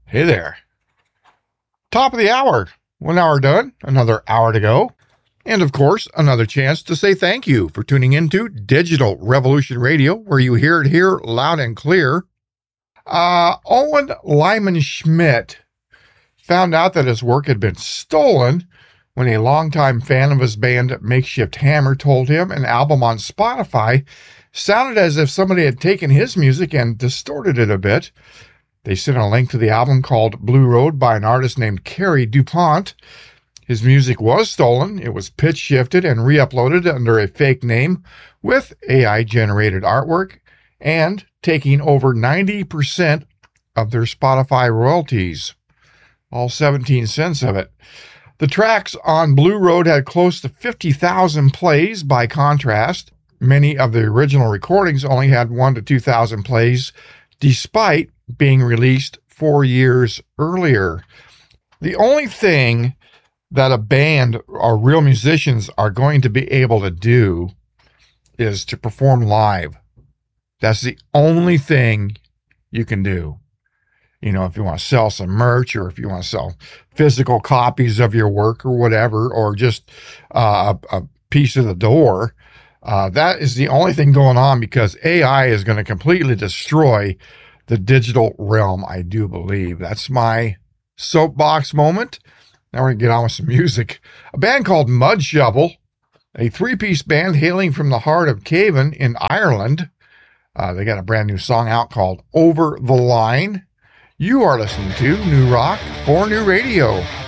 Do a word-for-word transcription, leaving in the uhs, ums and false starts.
Hey there. Top of the hour. One hour done, another hour to go. And of course, another chance to say thank you for tuning into Digital Revolution Radio, where you hear it here loud and clear. Uh, Owen Lyman Schmidt found out that his work had been stolen when a longtime fan of his band Makeshift Hammer told him an album on Spotify sounded as if somebody had taken his music and distorted it a bit. They sent a link to the album called Blue Road by an artist named Carrie DuPont. His music was stolen. It was pitch shifted and re-uploaded under a fake name with A I-generated artwork and taking over ninety percent of their Spotify royalties, all seventeen cents of it. The tracks on Blue Road had close to fifty thousand plays by contrast. Many of the original recordings only had one to two thousand plays, despite being released four years earlier. The only thing that a band or real musicians are going to be able to do is to perform live. That's the only thing you can do. You know, if you want to sell some merch or if you want to sell physical copies of your work or whatever, or just uh, a, a piece of the door, uh, that is the only thing going on, because A I is going to completely destroy the digital realm, I do believe. That's my soapbox moment. Now we're going to get on with some music. A band called Mud Shovel, a three-piece band hailing from the heart of Cavan in Ireland. Uh, they got a brand new song out called Over the Line. You are listening to New Rock for New Radio.